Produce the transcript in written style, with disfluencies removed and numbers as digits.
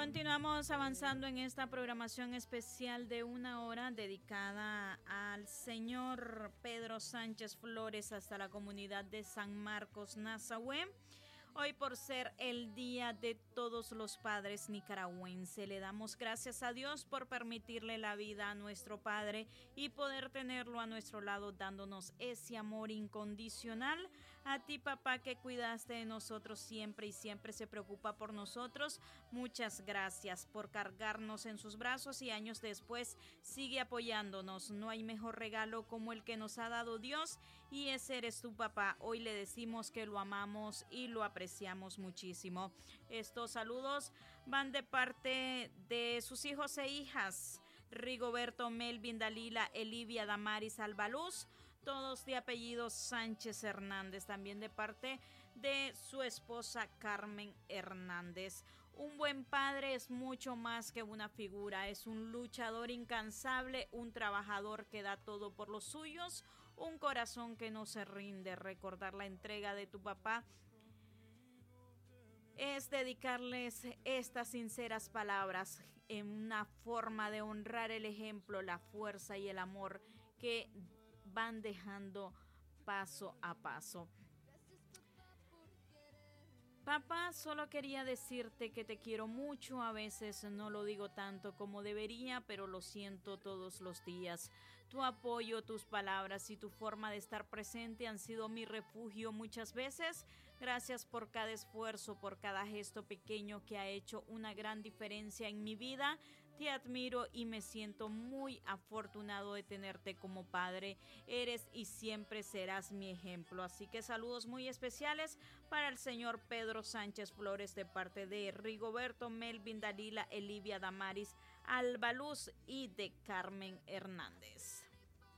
Continuamos avanzando en esta programación especial de 1 hora dedicada al señor Pedro Sánchez Flores hasta la comunidad de San Marcos, Nazahué. Hoy, por ser el Día de Todos los Padres Nicaragüenses, le damos gracias a Dios por permitirle la vida a nuestro Padre y poder tenerlo a nuestro lado dándonos ese amor incondicional. A ti, papá, que cuidaste de nosotros siempre y siempre se preocupa por nosotros. Muchas gracias por cargarnos en sus brazos y años después sigue apoyándonos. No hay mejor regalo como el que nos ha dado Dios y ese eres tu papá. Hoy le decimos que lo amamos y lo apreciamos muchísimo. Estos saludos van de parte de sus hijos e hijas, Rigoberto, Melvin, Dalila, Elivia, Damaris, Albaluz, todos de apellido Sánchez Hernández, también de parte de su esposa Carmen Hernández. Un buen padre es mucho más que una figura, es un luchador incansable, un trabajador que da todo por los suyos, un corazón que no se rinde. Recordar la entrega de tu papá es dedicarles estas sinceras palabras en una forma de honrar el ejemplo, la fuerza y el amor que van dejando paso a paso. Papá, solo quería decirte que te quiero mucho, a veces no lo digo tanto como debería, pero lo siento todos los días. Tu apoyo, tus palabras y tu forma de estar presente han sido mi refugio muchas veces. Gracias por cada esfuerzo, por cada gesto pequeño que ha hecho una gran diferencia en mi vida. Te admiro y me siento muy afortunado de tenerte como padre. Eres y siempre serás mi ejemplo. Así que saludos muy especiales para el señor Pedro Sánchez Flores de parte de Rigoberto, Melvin, Dalila, Elivia, Damaris, Albaluz y de Carmen Hernández.